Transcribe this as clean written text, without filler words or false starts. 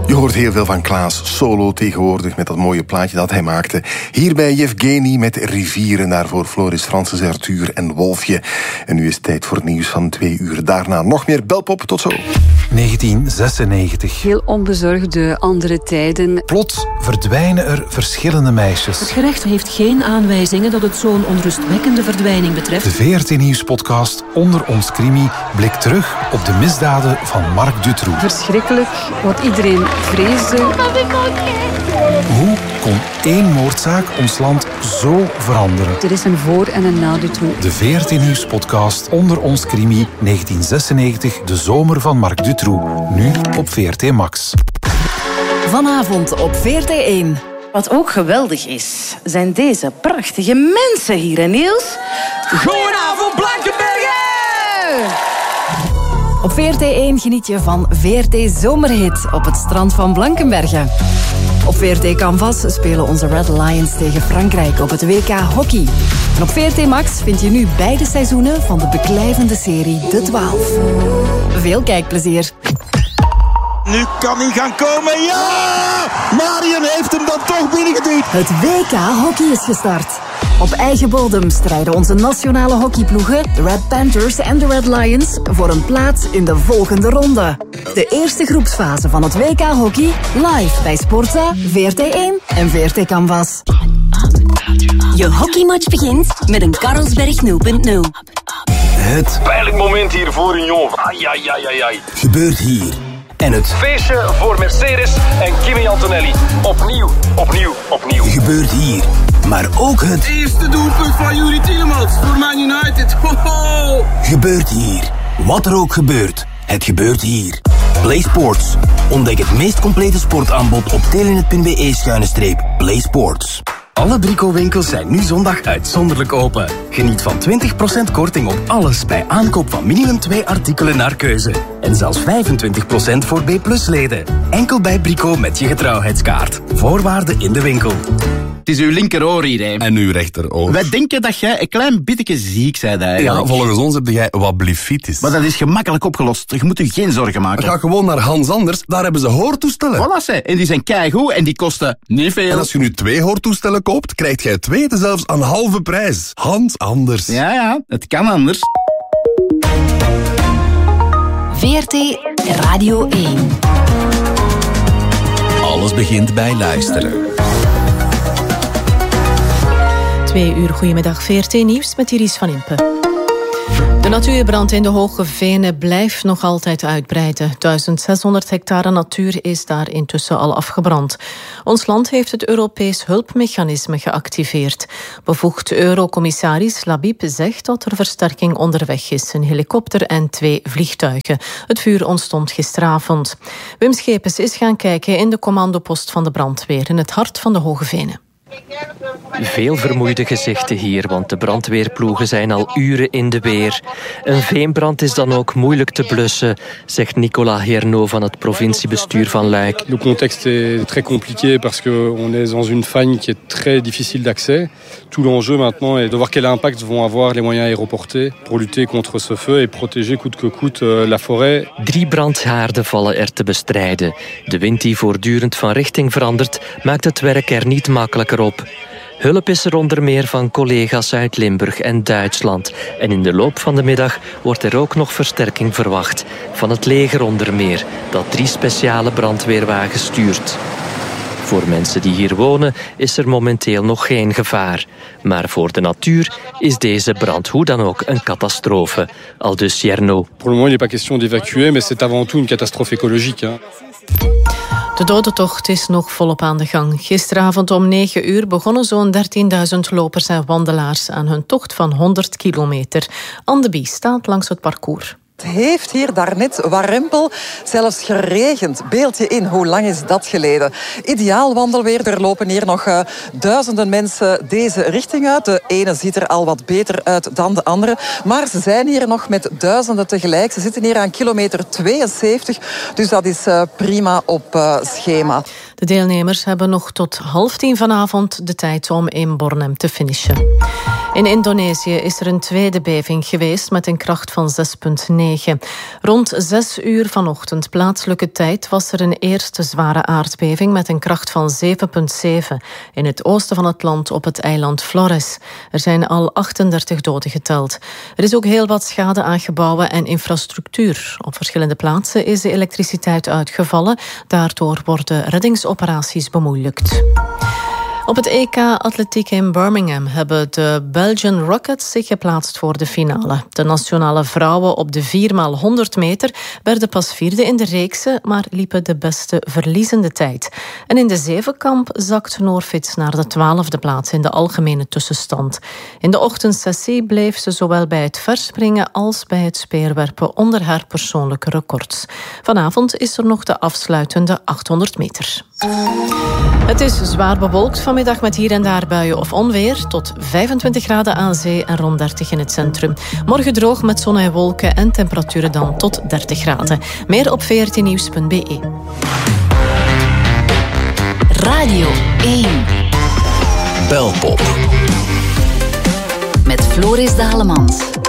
Je hoort heel veel van Klaas Solo tegenwoordig met dat mooie plaatje dat hij maakte. Hier bij Yevgeny met Rivieren, daarvoor Floris Francis, Arthur en Wolfje. En nu is het tijd voor het nieuws van 2 uur. Daarna nog meer Belpop, tot zo. 1996. Heel onbezorgde andere tijden. Plots verdwijnen er verschillende meisjes. Het gerecht heeft geen aanwijzingen dat het zo'n onrustwekkende verdwijning betreft. De VRT-nieuwspodcast Onder ons Krimi blikt terug op de misdaden van Marc Dutroux. Verschrikkelijk, wat iedereen vreesde. Hoe kon 1 moordzaak ons land zo veranderen? Er is een voor- en een na Dutroux. De VRT-nieuwspodcast Onder ons Krimi 1996, de zomer van Marc Dutroux. Nu op VRT Max. Vanavond op VRT1. Wat ook geweldig is, zijn deze prachtige mensen hier, hè Niels? Goedenavond, Blankenbergen! Op VRT1 geniet je van VRT Zomerhit op het strand van Blankenbergen. Op VRT Canvas spelen onze Red Lions tegen Frankrijk op het WK Hockey. En op VRT Max vind je nu beide seizoenen van de beklijvende serie De 12. Veel kijkplezier. Nu kan hij gaan komen. Ja! Marion heeft hem dan toch binnengeduwd. Het WK Hockey is gestart. Op eigen bodem strijden onze nationale hockeyploegen, de Red Panthers en de Red Lions, voor een plaats in de volgende ronde. De eerste groepsfase van het WK Hockey, live bij Sportza, VRT1 en VRT Canvas. Je hockeymatch begint met een Carlsberg 0.0. Het pijnlijk moment hier voor een jongen. Ai. Gebeurt hier. En het feestje voor Mercedes en Kimi Antonelli. Opnieuw. Gebeurt hier. Maar ook het eerste doelpunt van Yuri Tielemans voor Man United. Ho! Gebeurt hier. Wat er ook gebeurt, het gebeurt hier. Play Sports. Ontdek het meest complete sportaanbod op telenet.be/Play Sports. Alle Brico-winkels zijn nu zondag uitzonderlijk open. Geniet van 20% korting op alles bij aankoop van minimum 2 artikelen naar keuze. En zelfs 25% voor B+-leden. Enkel bij Brico met je getrouwheidskaart. Voorwaarden in de winkel. Het is uw linkeroor hier, hè. En uw rechteroor. Wij denken dat jij een klein beetje ziek bent, eigenlijk. Ja, volgens ons heb jij wat blifitis. Maar dat is gemakkelijk opgelost. Je moet u geen zorgen maken. Ga gewoon naar Hans Anders, daar hebben ze hoortoestellen. Voilà, ze. En die zijn keigoed en die kosten niet veel. En als je nu 2 hoortoestellen koopt, krijgt jij 2 zelfs aan halve prijs. Hans Anders. Ja, het kan anders. VRT Radio 1. Alles begint bij luisteren. 2 uur, goedemiddag, VRT Nieuws met Iris van Impe. De natuurbrand in de Hoge Venen blijft nog altijd uitbreiden. 1600 hectare natuur is daar intussen al afgebrand. Ons land heeft het Europees hulpmechanisme geactiveerd. Bevoegd eurocommissaris Labib zegt dat er versterking onderweg is. Een helikopter en 2 vliegtuigen. Het vuur ontstond gisteravond. Wim Schepens is gaan kijken in de commandopost van de brandweer in het hart van de Hoge Venen. Veel vermoeide gezichten hier, want de brandweerploegen zijn al uren in de weer. Een veenbrand is dan ook moeilijk te blussen, zegt Nicolas Hernot van het provinciebestuur van Luik. Le contexte est très compliqué parce qu'on est dans une fagne qui est très difficile d'accès. Tout l'enjeu maintenant est de voir quel impact vont avoir les moyens aéroportés pour lutter contre ce feu et protéger coûte que coûte la forêt. 3 brandhaarden vallen er te bestrijden. De wind die voortdurend van richting verandert, maakt het werk er niet makkelijker op. Hulp is er onder meer van collega's uit Limburg en Duitsland. En in de loop van de middag wordt er ook nog versterking verwacht. Van het leger onder meer, dat 3 speciale brandweerwagens stuurt. Voor mensen die hier wonen is er momenteel nog geen gevaar. Maar voor de natuur is deze brand hoe dan ook een catastrofe. Aldus Hernot. Pour le moment, il n'est pas question d'évacuer, mais c'est avant tout une catastrophe écologique. De dodentocht is nog volop aan de gang. Gisteravond om 9 uur begonnen zo'n 13.000 lopers en wandelaars aan hun tocht van 100 kilometer. Anne de Bie staat langs het parcours. Het heeft hier daarnet warempel zelfs geregend. Beeld je in, hoe lang is dat geleden? Ideaal wandelweer, er lopen hier nog duizenden mensen deze richting uit. De ene ziet er al wat beter uit dan de andere. Maar ze zijn hier nog met duizenden tegelijk. Ze zitten hier aan kilometer 72, dus dat is prima op schema. De deelnemers hebben nog tot 9:30 vanavond de tijd om in Bornem te finishen. In Indonesië is er een tweede beving geweest met een kracht van 6,9. Rond 6 uur vanochtend plaatselijke tijd was er een eerste zware aardbeving met een kracht van 7,7 in het oosten van het land op het eiland Flores. Er zijn al 38 doden geteld. Er is ook heel wat schade aan gebouwen en infrastructuur. Op verschillende plaatsen is de elektriciteit uitgevallen. Daardoor worden reddingsoperaties bemoeilijkt. Op het EK Atletiek in Birmingham hebben de Belgian Rockets zich geplaatst voor de finale. De nationale vrouwen op de 4x100 meter werden pas vierde in de reekse, maar liepen de beste verliezende tijd. En in de zevenkamp zakt Noorfits naar de 12e plaats in de algemene tussenstand. In de ochtendsessie bleef ze zowel bij het verspringen als bij het speerwerpen onder haar persoonlijke records. Vanavond is er nog de afsluitende 800 meter. Het is zwaar bewolkt vanmiddag met hier en daar buien of onweer. Tot 25 graden aan zee en rond 30 in het centrum. Morgen droog met zon en wolken en temperaturen dan tot 30 graden. Meer op vrtnieuws.be. Radio 1. Belpop. Met Floris Dalemans.